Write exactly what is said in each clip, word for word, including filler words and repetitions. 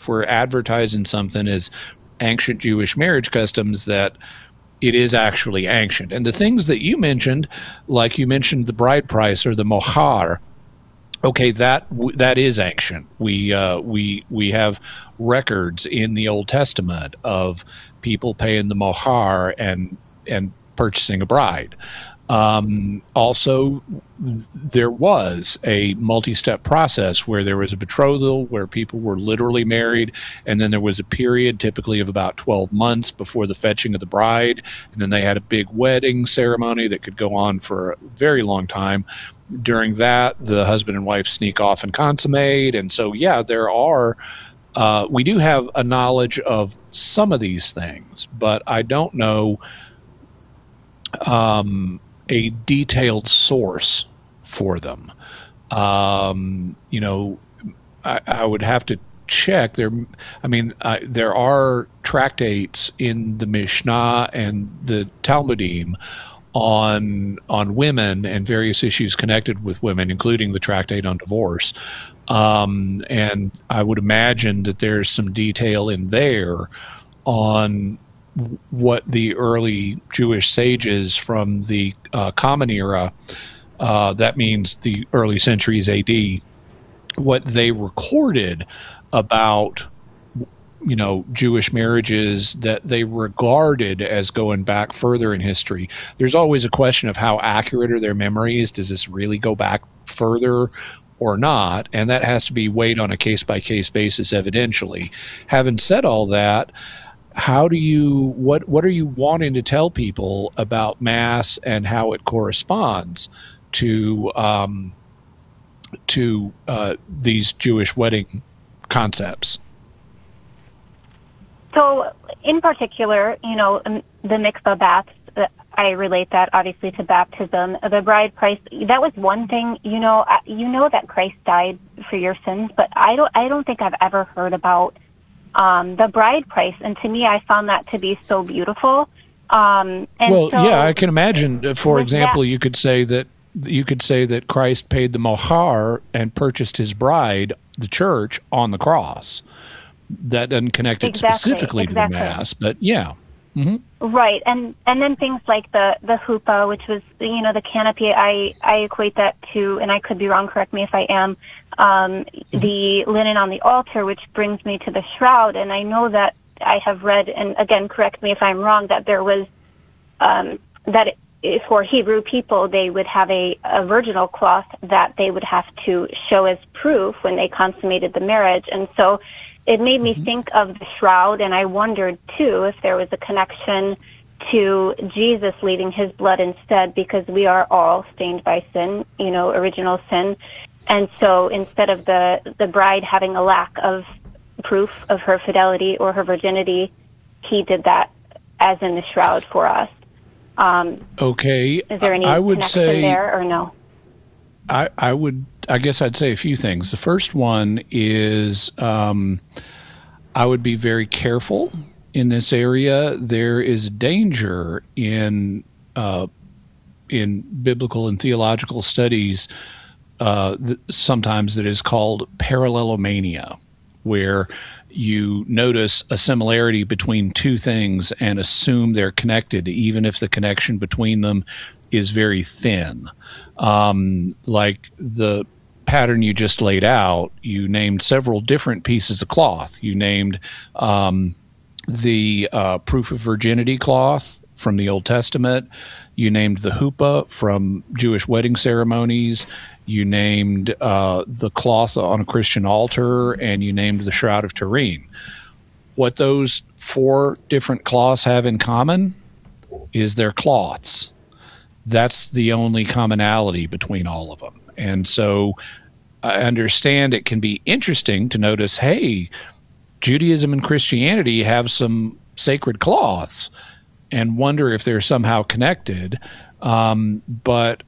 if we're advertising something as ancient Jewish marriage customs, that it is actually ancient. And the things that you mentioned, like you mentioned the bride price or the mohar, okay, that that is ancient. We uh, we we have records in the Old Testament of people paying the mohar and and purchasing a bride. Um, also, there was a multi-step process where there was a betrothal, where people were literally married, and then there was a period, typically of about twelve months, before the fetching of the bride, and then they had a big wedding ceremony that could go on for a very long time. During that, the husband and wife sneak off and consummate, and so, yeah, there are, uh, we do have a knowledge of some of these things, but I don't know um, a detailed source for them. Um, you know, I, I would have to check there. I mean, uh, there are tractates in the Mishnah and the Talmudim on on women and various issues connected with women, including the tractate on divorce. Um, and I would imagine that there's some detail in there on what the early Jewish sages from the uh, Common Era, uh, that means the early centuries A D, what they recorded about, you know, Jewish marriages that they regarded as going back further in history. There's always a question of how accurate are their memories. Does this really go back further or not? And that has to be weighed on a case-by-case basis evidentially. Having said all that, how do you, what, what are you wanting to tell people about Mass and how it corresponds to, um, to uh, these Jewish wedding concepts? So, in particular, you know, the mikvah baths, I relate that obviously to baptism. The bride price, that was one thing. You know, you know that Christ died for your sins, but I don't. I don't think I've ever heard about um, the bride price. And to me, I found that to be so beautiful. Um, and well, so, yeah, I can imagine. For example, that, you could say that you could say that Christ paid the mohar and purchased his bride, the church, on the cross. That doesn't connect it exactly, specifically exactly. to the Mass, but yeah. Mm-hmm. Right, and and then things like the the huppah, which was, you know, the canopy. I I equate that to, and I could be wrong. Correct me if I am. Um, mm-hmm. The linen on the altar, which brings me to the shroud, and I know that I have read, and again, correct me if I'm wrong, that there was um, that it, for Hebrew people they would have a, a virginal cloth that they would have to show as proof when they consummated the marriage, and so. It made me mm-hmm. think of the shroud, and I wondered, too, if there was a connection to Jesus leaving his blood instead, because we are all stained by sin, you know, original sin. And so instead of the, the bride having a lack of proof of her fidelity or her virginity, he did that as in the shroud for us. Um, okay. Is there any I would connection say, there or no? I, I would, I guess I'd say a few things. The first one is um, I would be very careful in this area. There is danger in uh, in biblical and theological studies uh, th- sometimes that is called parallelomania, where you notice a similarity between two things and assume they're connected, even if the connection between them is very thin. Um, like the pattern you just laid out, you named several different pieces of cloth. You named um, the uh, proof of virginity cloth from the Old Testament. You named the huppah from Jewish wedding ceremonies. You named uh, the cloth on a Christian altar, and you named the Shroud of Turin. What those four different cloths have in common is they're cloths. That's the only commonality between all of them. And so I understand it can be interesting to notice, hey, Judaism and Christianity have some sacred cloths, and wonder if they're somehow connected. Um, but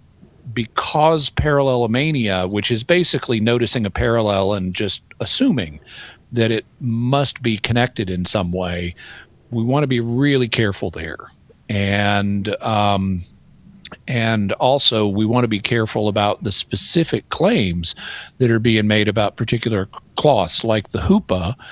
because parallelomania, which is basically noticing a parallel and just assuming that it must be connected in some way, we want to be really careful there. And um, and also we want to be careful about the specific claims that are being made about particular cloths, like the huppah.